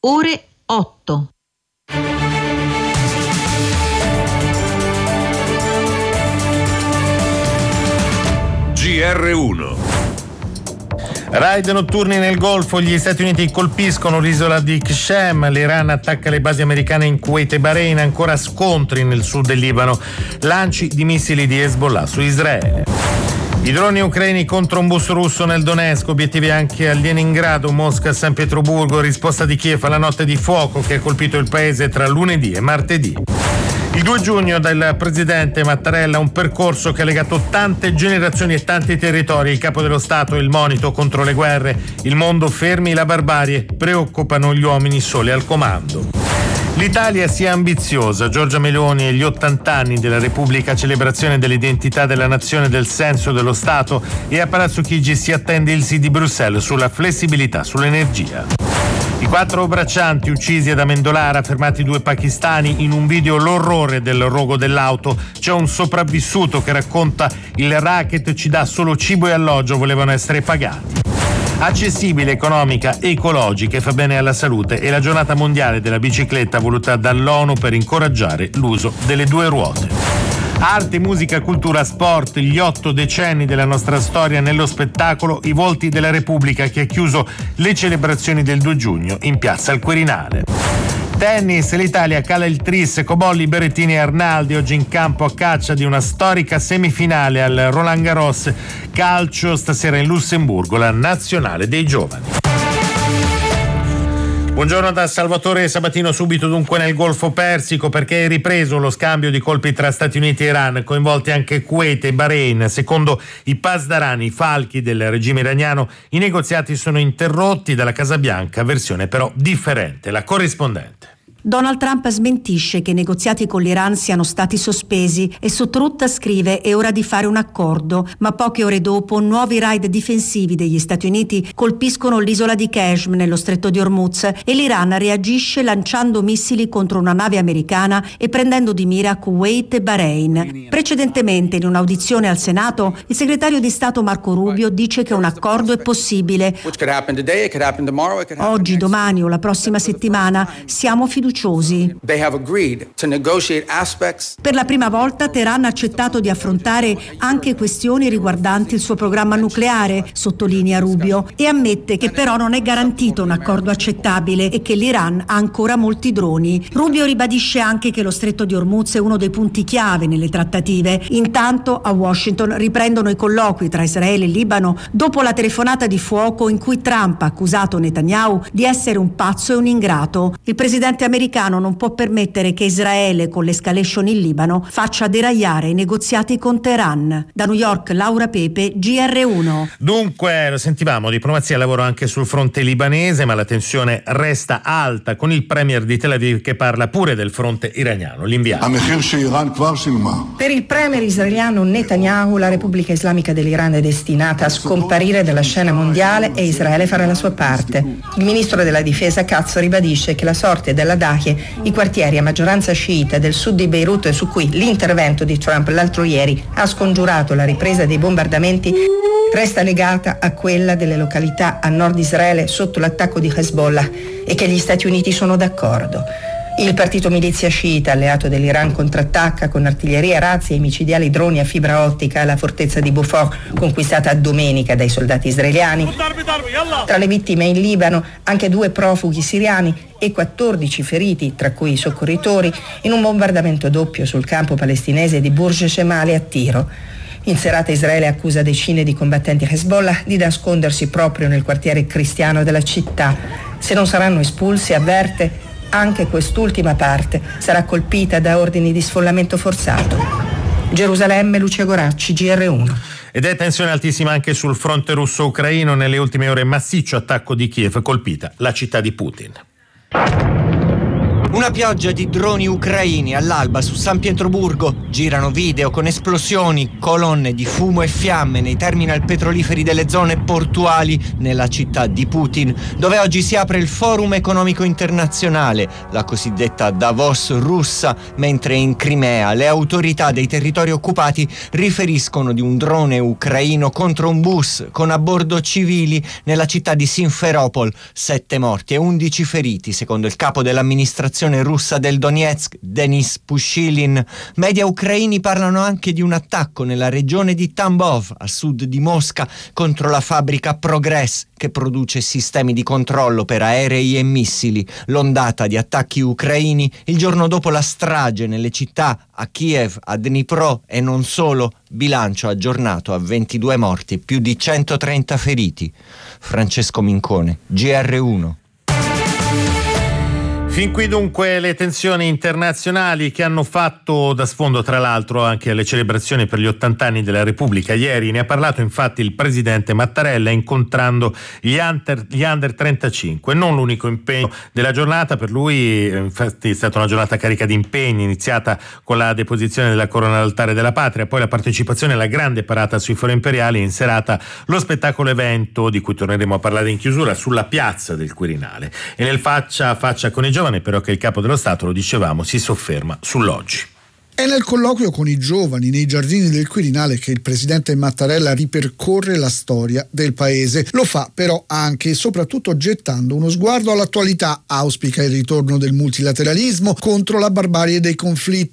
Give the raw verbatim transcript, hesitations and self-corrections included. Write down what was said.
ore otto. G R uno. Raid notturni nel Golfo, gli Stati Uniti colpiscono l'isola di Qashem, l'Iran attacca le basi americane in Kuwait e Bahrain, ancora scontri nel sud del Libano, lanci di missili di Hezbollah su Israele. I droni ucraini contro un bus russo nel Donetsk, obiettivi anche a Leningrado, Mosca, San Pietroburgo, risposta di Kiev alla notte di fuoco che ha colpito il paese tra lunedì e martedì. Il due giugno dal presidente Mattarella, un percorso che ha legato tante generazioni e tanti territori. Il capo dello Stato e il monito contro le guerre. Il mondo fermi la barbarie, preoccupano gli uomini soli al comando. L'Italia sia ambiziosa, Giorgia Meloni e gli ottanta anni della Repubblica, celebrazione dell'identità della nazione e del senso dello Stato, e a Palazzo Chigi si attende il sì di Bruxelles sulla flessibilità, sull'energia. I quattro braccianti uccisi ad Amendolara, fermati due pakistani, in un video l'orrore del rogo dell'auto. C'è un sopravvissuto che racconta: il racket ci dà solo cibo e alloggio, volevano essere pagati. Accessibile, economica, ecologica e fa bene alla salute è la giornata mondiale della bicicletta voluta dall'ONU per incoraggiare l'uso delle due ruote. Arte, musica, cultura, sport, gli otto decenni della nostra storia nello spettacolo, i volti della Repubblica, che ha chiuso le celebrazioni del due giugno in piazza al Quirinale. Tennis, l'Italia cala il tris, Cobolli, Berrettini e Arnaldi oggi in campo a caccia di una storica semifinale al Roland Garros. Calcio, stasera in Lussemburgo, la nazionale dei giovani. Buongiorno da Salvatore Sabatino. Subito dunque nel Golfo Persico, perché è ripreso lo scambio di colpi tra Stati Uniti e Iran, coinvolti anche Kuwait e Bahrain. Secondo i pasdarani, i falchi del regime iraniano, i negoziati sono interrotti dalla Casa Bianca, versione però differente. La corrispondente. Donald Trump smentisce che i negoziati con l'Iran siano stati sospesi e su Truth scrive: è ora di fare un accordo, ma poche ore dopo nuovi raid difensivi degli Stati Uniti colpiscono l'isola di Qashem nello stretto di Hormuz e l'Iran reagisce lanciando missili contro una nave americana e prendendo di mira Kuwait e Bahrain. Precedentemente, in un'audizione al Senato, il segretario di Stato Marco Rubio dice che un accordo è possibile. Oggi, domani o la prossima settimana siamo fiduciosi. Per la prima volta Teheran ha accettato di affrontare anche questioni riguardanti il suo programma nucleare, sottolinea Rubio, e ammette che però non è garantito un accordo accettabile e che l'Iran ha ancora molti droni. Rubio ribadisce anche che lo stretto di Hormuz è uno dei punti chiave nelle trattative. Intanto a Washington riprendono i colloqui tra Israele e Libano dopo la telefonata di fuoco in cui Trump ha accusato Netanyahu di essere un pazzo e un ingrato. Il presidente americano non può permettere che Israele, con l'escalation in Libano, faccia deragliare i negoziati con Teheran. Da New York, Laura Pepe, G R uno. Dunque, lo sentivamo, diplomazia e lavoro anche sul fronte libanese, ma la tensione resta alta, con il premier di Tel Aviv che parla pure del fronte iraniano. L'inviato. Per il premier israeliano Netanyahu, la Repubblica Islamica dell'Iran è destinata a scomparire dalla scena mondiale e Israele farà la sua parte. Il ministro della difesa Katz ribadisce che la sorte della Dahie, i quartieri a maggioranza sciita del sud di Beirut, su cui l'intervento di Trump l'altro ieri ha scongiurato la ripresa dei bombardamenti, resta legata a quella delle località a nord Israele sotto l'attacco di Hezbollah e che gli Stati Uniti sono d'accordo. Il partito milizia sciita, alleato dell'Iran, contrattacca con artiglieria, razzi e micidiali droni a fibra ottica alla fortezza di Beaufort, conquistata domenica dai soldati israeliani. Tra le vittime in Libano anche due profughi siriani e quattordici feriti, tra cui i soccorritori, in un bombardamento doppio sul campo palestinese di Burj Shemali a Tiro. In serata Israele accusa decine di combattenti Hezbollah di nascondersi proprio nel quartiere cristiano della città. Se non saranno espulsi, avverte, anche quest'ultima parte sarà colpita da ordini di sfollamento forzato. Gerusalemme, Lucia Goracci, G R uno. Ed è tensione altissima anche sul fronte russo-ucraino. Nelle ultime ore massiccio attacco di Kiev, colpita la città di Putin. Una pioggia di droni ucraini all'alba su San Pietroburgo. Girano video con esplosioni, colonne di fumo e fiamme nei terminal petroliferi delle zone portuali nella città di Putin, dove oggi si apre il Forum economico internazionale, la cosiddetta Davos russa, mentre in Crimea le autorità dei territori occupati riferiscono di un drone ucraino contro un bus con a bordo civili nella città di Simferopol. Sette morti e undici feriti, secondo il capo dell'amministrazione russa del Donetsk, Denis Pushilin. Media ucraini parlano anche di un attacco nella regione di Tambov, a sud di Mosca, contro la fabbrica Progress, che produce sistemi di controllo per aerei e missili. L'ondata di attacchi ucraini il giorno dopo la strage nelle città a Kiev, a Dnipro e non solo. Bilancio aggiornato a ventidue morti, più di centotrenta feriti. Francesco Mincone, G R uno. Fin qui dunque le tensioni internazionali che hanno fatto da sfondo tra l'altro anche alle celebrazioni per gli ottanta anni della Repubblica. Ieri ne ha parlato infatti il presidente Mattarella incontrando gli under, gli under trentacinque. Non l'unico impegno della giornata, per lui infatti è stata una giornata carica di impegni, iniziata con la deposizione della corona all'altare della patria, poi la partecipazione alla grande parata sui fori imperiali, in serata lo spettacolo evento di cui torneremo a parlare in chiusura sulla piazza del Quirinale. E nel faccia a faccia con i giovani però che il capo dello Stato, lo dicevamo, si sofferma sull'oggi. È nel colloquio con i giovani nei giardini del Quirinale che il presidente Mattarella ripercorre la storia del paese. Lo fa però anche e soprattutto gettando uno sguardo all'attualità. Auspica il ritorno del multilateralismo contro la barbarie dei conflitti